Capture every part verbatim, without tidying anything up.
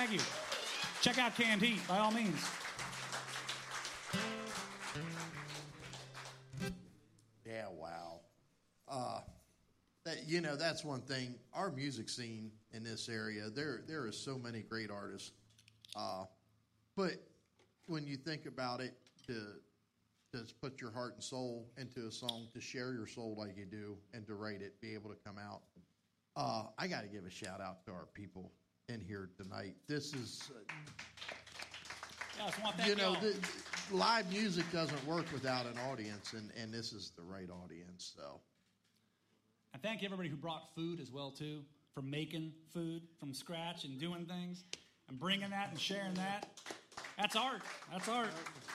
Thank you. Check out Canned Heat, by all means. Yeah, wow. Uh, that, you know, that's one thing. Our music scene in this area, there there are so many great artists. Uh, but when you think about it, to, to put your heart and soul into a song, to share your soul like you do, and to write it, be able to come out. Uh, I got to give a shout out to our people in here tonight. This is, uh, yeah, I want that you know, y'all. the, live music doesn't work without an audience, and, and this is the right audience. So, and thank you everybody who brought food as well too, for making food from scratch and doing things and bringing that and sharing that. That's art. That's art.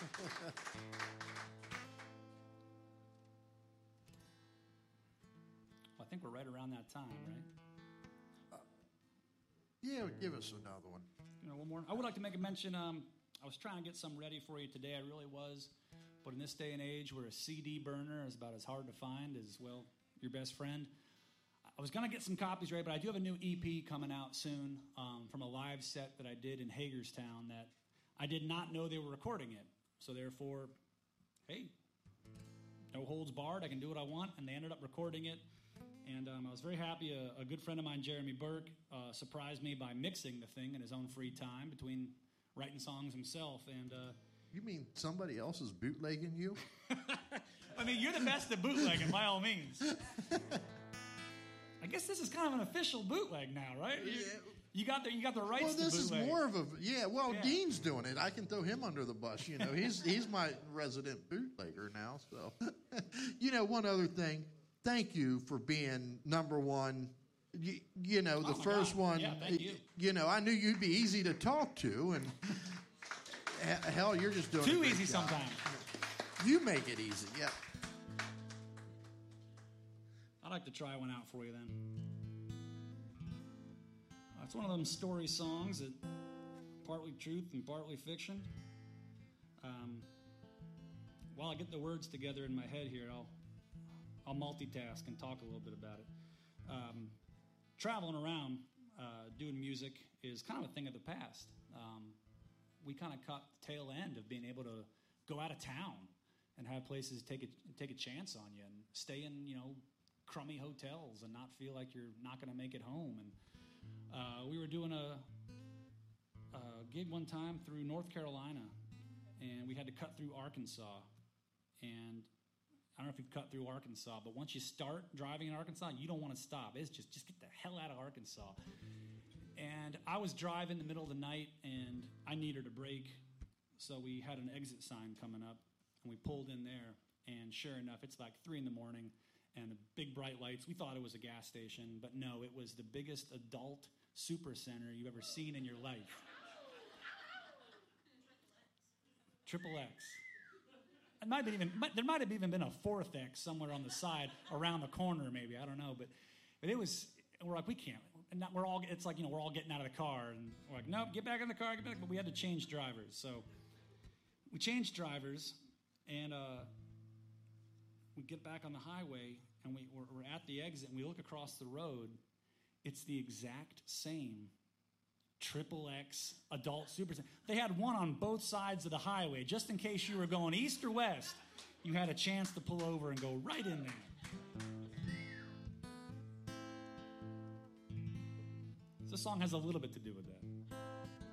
Well, I think we're right around that time, right? Uh, yeah, give us another one. You know, one more. I would like to make a mention. Um, I was trying to get some ready for you today. I really was. But in this day and age where a C D burner is about as hard to find as, well, your best friend, I was going to get some copies ready, but I do have a new E P coming out soon um, from a live set that I did in Hagerstown that I did not know they were recording it. So therefore, hey, no holds barred. I can do what I want. And they ended up recording it. And um, I was very happy. A, a good friend of mine, Jeremy Burke, uh, surprised me by mixing the thing in his own free time between writing songs himself. And uh, you mean somebody else is bootlegging you? I mean, you're the best at bootlegging, by all means. I guess this is kind of an official bootleg now, right? You, Yeah. you got the you got the rights. Well, this to is bootleg. more of a yeah. Well, Yeah. Dean's doing it. I can throw him under the bus. You know, he's he's my resident bootlegger now. So, you know, one other thing. Thank you for being number one. You, you know, the Oh, my first God. one. Yeah, thank you. You know, I knew you'd be easy to talk to, and he- hell, you're just doing a Too great easy job. sometimes. You make it easy. Yeah. I'd like to try one out for you then. Uh, it's one of them story songs that partly truth and partly fiction. Um, while I get the words together in my head here, I'll I'll multitask and talk a little bit about it. Um, traveling around uh, doing music is kind of a thing of the past. Um, we kind of caught the tail end of being able to go out of town and have places take a take a chance on you and stay in, you know, crummy hotels and not feel like you're not going to make it home. And uh, we were doing a, a gig one time through North Carolina, and we had to cut through Arkansas. And I don't know if you've cut through Arkansas, but once you start driving in Arkansas, you don't want to stop. It's just, just get the hell out of Arkansas. And I was driving in the middle of the night, and I needed a break. So we had an exit sign coming up, and we pulled in there. And sure enough, it's like three in the morning, and the big bright lights. We thought it was a gas station, but no, it was the biggest adult super center you've ever seen in your life. Triple X. It might have even, there might have even been a fourth X somewhere on the side, around the corner, maybe. I don't know, but, but it was. We're like, we can't. And not, we're all. It's like, you know, we're all getting out of the car, and we're like, nope, get back in the car, get back. But we had to change drivers, so we changed drivers, and uh, we get back on the highway, and we we're, we're at the exit, and we look across the road. It's the exact same Triple X adult super center. They had one on both sides of the highway, just in case you were going east or west. You had a chance to pull over and go right in there. This song has a little bit to do with that.